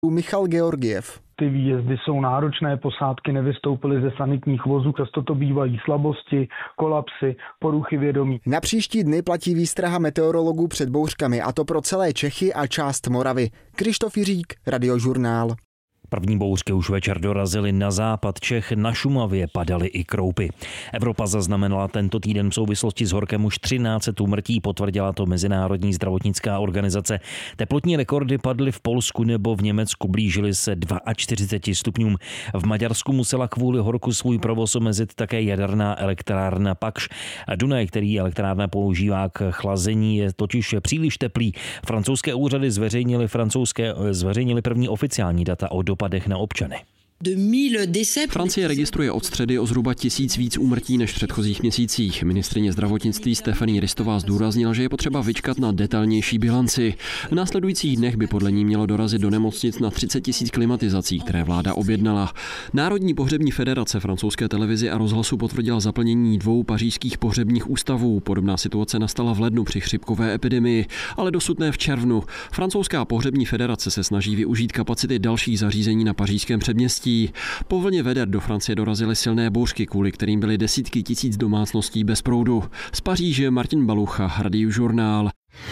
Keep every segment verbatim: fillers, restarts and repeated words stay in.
Michal Georgiev. Ty výjezdy jsou náročné, posádky nevystoupily ze sanitních vozů, často to bývají slabosti, kolapsy, poruchy vědomí. Na příští dny platí výstraha meteorologů před bouřkami, a to pro celé Čechy a část Moravy. Krištof Jiřík, Radiožurnál. První bouřky už večer dorazily na západ Čech, na Šumavě padaly i kroupy. Evropa zaznamenala tento týden v souvislosti s horkem už třináct set úmrtí, potvrdila to Mezinárodní zdravotnická organizace. Teplotní rekordy padly v Polsku nebo v Německu, blížily se čtyřiceti dvěma stupňům. V Maďarsku musela kvůli horku svůj provoz omezit také jaderná elektrárna Pakš. Dunaj, který elektrárna používá k chlazení, je totiž příliš teplý. Francouzské úřady zveřejnili, francouzské, zveřejnili první oficiální data o dopadech na občany. Francie registruje od středy o zhruba tisíc víc úmrtí než v předchozích měsících. Ministryně zdravotnictví Stéphanie Ristová zdůraznila, že je potřeba vyčkat na detailnější bilanci. V následujících dnech by podle ní mělo dorazit do nemocnic na třicet tisíc klimatizací, které vláda objednala. Národní pohřební federace francouzské televizi a rozhlasu potvrdila zaplnění dvou pařížských pohřebních ústavů. Podobná situace nastala v lednu při chřipkové epidemii, ale dosud ne v červnu. Francouzská pohřební federace se snaží využít kapacity dalších zařízení na pařížském předměstí. Po vlně veder do Francie dorazily silné bouřky, kvůli kterým byly desítky tisíc domácností bez proudu. Z Paříže Martin Balucha, Radiožurnál.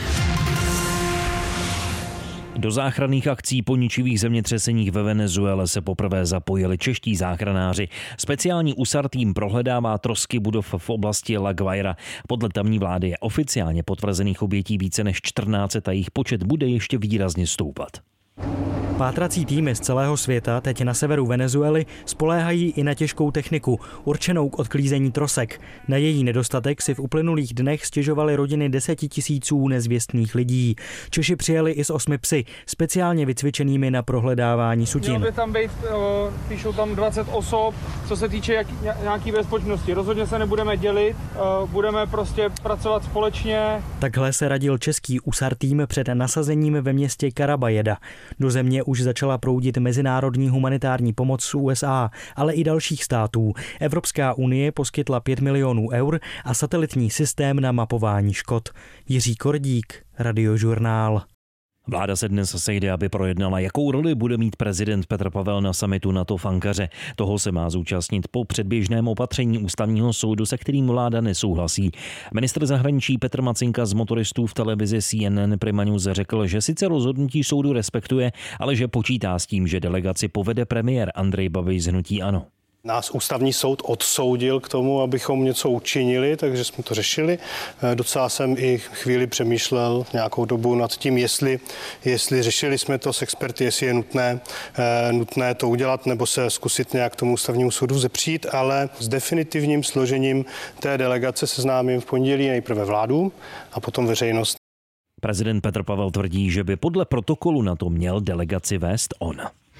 Do záchranných akcí po ničivých zemětřeseních ve Venezuele se poprvé zapojili čeští záchranáři. Speciální U S A R tým prohledává trosky budov v oblasti La Guaira. Podle tamní vlády je oficiálně potvrzených obětí více než čtrnáct set a jejich počet bude ještě výrazně stoupat. Pátrací týmy z celého světa teď na severu Venezuely spoléhají i na těžkou techniku, určenou k odklízení trosek. Na její nedostatek si v uplynulých dnech stěžovaly rodiny desetitisíců nezvěstných lidí. Češi přijeli i s osmi psy, speciálně vycvičenými na prohledávání sutin. Mělo by tam být, píšou tam dvacet osob, co se týče jak, nějaký bezpečnosti. Rozhodně se nebudeme dělit, budeme prostě pracovat společně. Takhle se radil český U S A R tým před nasazením ve městě Caraballeda. Do země už začala proudit mezinárodní humanitární pomoc z U S A, ale i dalších států. Evropská unie poskytla pět milionů eur a satelitní systém na mapování škod. Jiří Kordík, Radiožurnál. Vláda se dnes sejde, aby projednala, jakou roli bude mít prezident Petr Pavel na summitu NATO v Ankaře. Toho se má zúčastnit po předběžném opatření ústavního soudu, se kterým vláda nesouhlasí. Ministr zahraničí Petr Macinka z Motoristů v televizi C N N Prima News řekl, že sice rozhodnutí soudu respektuje, ale že počítá s tím, že delegaci povede premiér Andrej Babiš z hnutí ANO. Nás ústavní soud odsoudil k tomu, abychom něco učinili, takže jsme to řešili. Docela jsem i chvíli přemýšlel nějakou dobu nad tím, jestli, jestli řešili jsme to s experty, jestli je nutné, nutné to udělat nebo se zkusit nějak tomu ústavnímu soudu zepřít, ale s definitivním složením té delegace seznámím v pondělí nejprve vládu a potom veřejnost. Prezident Petr Pavel tvrdí, že by podle protokolu na to měl delegaci vést on.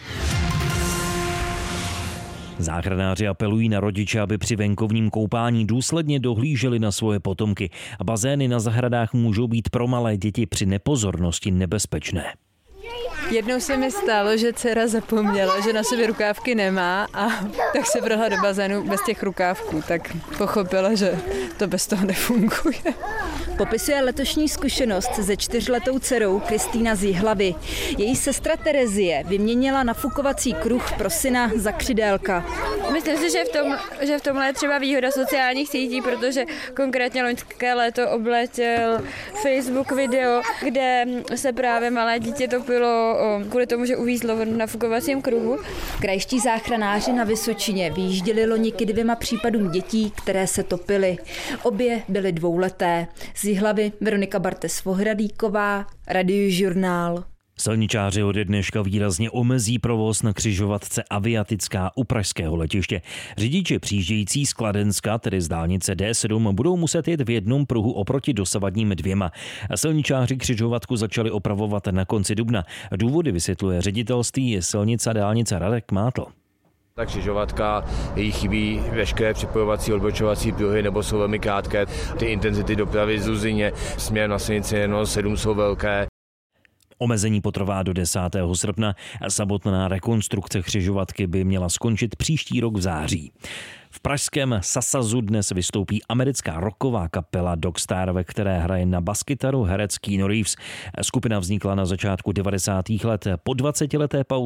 Záchranáři apelují na rodiče, aby při venkovním koupání důsledně dohlíželi na svoje potomky. Bazény na zahradách můžou být pro malé děti při nepozornosti nebezpečné. Jednou se mi stalo, že dcera zapomněla, že na sobě rukávky nemá a tak se vrhla do bazénu bez těch rukávků, tak pochopila, že to bez toho nefunguje. Popisuje letošní zkušenost se čtyřletou dcerou Kristýna z Jihlavy. Její sestra Terezie vyměnila nafukovací kruh pro syna za křidélka. Myslím si, že v, tom, že v tomhle je třeba výhoda sociálních sítí, protože konkrétně loňské léto obletěl Facebook video, kde se právě malé dítě topilo kvůli tomu, že uvízlo v nafukovacím kruhu. Krajští záchranáři na Vysočině vyjížděli loni k dvěma případům dětí, které se topily. Obě byly dvouleté. Z Jihlavy Veronika Bartes-Vohradíková, Radiožurnál. Silničáři ode dneška výrazně omezí provoz na křižovatce Aviatická u pražského letiště. Řidiči přijíždějící z Kladenska, tedy z dálnice D sedm, budou muset jet v jednom pruhu oproti dosavadním dvěma. Silničáři křižovatku začali opravovat na konci dubna. Důvody vysvětluje ředitelství silnice a dálnice Radek Mátl. Ta křižovatka, jí chybí veškeré připojovací odbočovací pruhy nebo jsou velmi krátké. Ty intenzity dopravy z Luzině směrem na silnici jen sedm jsou velké. Omezení potrvá do desátého srpna a samotná rekonstrukce křižovatky by měla skončit příští rok v září. V pražském Sasazu dnes vystoupí americká rocková kapela Dogstar, ve které hraje na baskytaru herec Keanu Reeves. Skupina vznikla na začátku devadesátých let po dvacetileté pauze.